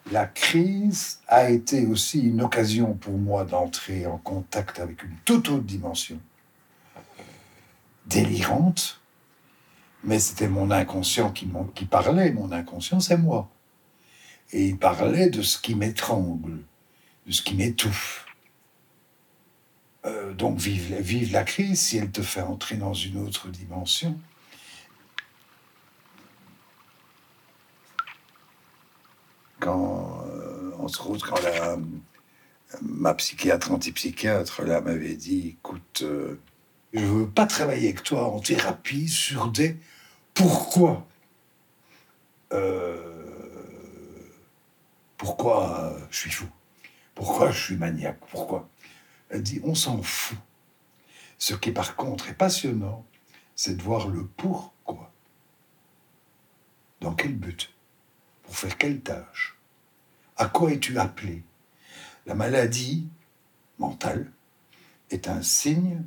La crise a été aussi une occasion pour moi d'entrer en contact avec une toute autre dimension, délirante, mais c'était mon inconscient qui parlait. Mon inconscient, c'est moi. Et il parlait de ce qui m'étrangle, de ce qui m'étouffe. Donc vive la crise si elle te fait entrer dans une autre dimension. Quand, entre autres, ma psychiatre antipsychiatre là m'avait dit, écoute, je veux pas travailler avec toi en thérapie sur des pourquoi. Pourquoi je suis fou? Pourquoi je suis maniaque? Pourquoi? Elle dit, on s'en fout. Ce qui, par contre, est passionnant, c'est de voir le pourquoi. Dans quel but? Pour faire quelle tâche? À quoi es-tu appelé? La maladie mentale est un signe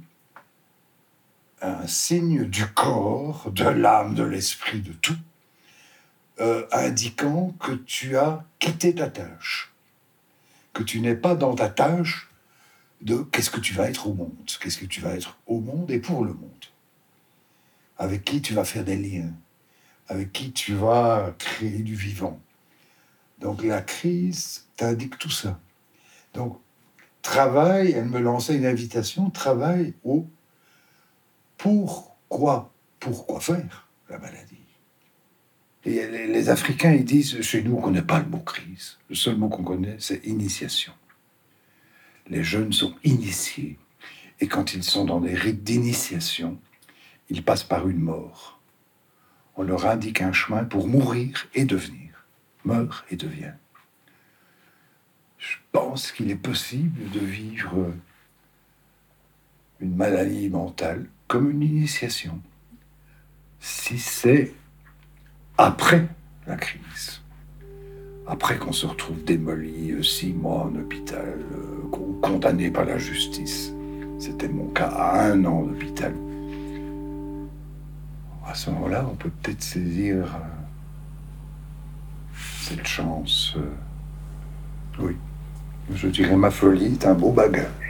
du corps, de l'âme, de l'esprit, de tout, indiquant que tu as quitté ta tâche, que tu n'es pas dans ta tâche de qu'est-ce que tu vas être au monde, qu'est-ce que tu vas être au monde et pour le monde, avec qui tu vas faire des liens, avec qui tu vas créer du vivant. Donc la crise t'indique tout ça. Donc travail, elle me lançait une invitation, travail au pourquoi faire la maladie. Et les Africains, ils disent, chez nous, on ne connaît pas le mot crise. Le seul mot qu'on connaît, c'est initiation. Les jeunes sont initiés. Et quand ils sont dans des rites d'initiation, ils passent par une mort. On leur indique un chemin pour mourir et devenir. Meurt et devient. Je pense qu'il est possible de vivre une maladie mentale comme une initiation. Si c'est après la crise, après qu'on se retrouve démoli 6 mois en hôpital, condamné par la justice. C'était mon cas, à 1 an d'hôpital. À ce moment-là, on peut peut-être saisir cette chance. Oui, je dirais ma folie est un beau bagage.